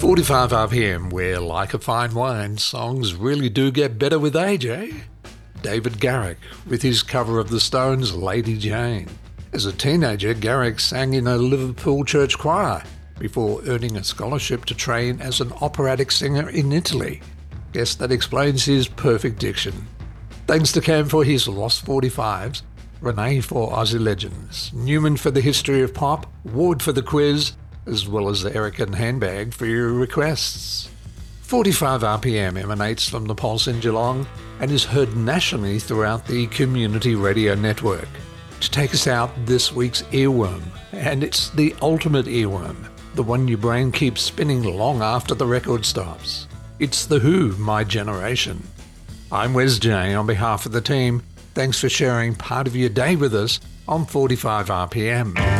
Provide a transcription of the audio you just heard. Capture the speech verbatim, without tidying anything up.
forty-five R P M, where, like a fine wine, songs really do get better with age, eh? David Garrick, with his cover of the Stones' Lady Jane. As a teenager, Garrick sang in a Liverpool church choir before earning a scholarship to train as an operatic singer in Italy. Guess that explains his perfect diction. Thanks to Cam for his Lost forty-fives, Renee for Aussie Legends, Newman for the history of pop, Ward for the quiz, as well as Eric and Handbag for your requests. forty-five R P M emanates from the Pulse in Geelong and is heard nationally throughout the Community Radio Network. To take us out, this week's earworm, and it's the ultimate earworm, the one your brain keeps spinning long after the record stops. It's The Who, My Generation. I'm Wes J on behalf of the team. Thanks for sharing part of your day with us on forty-five R P M.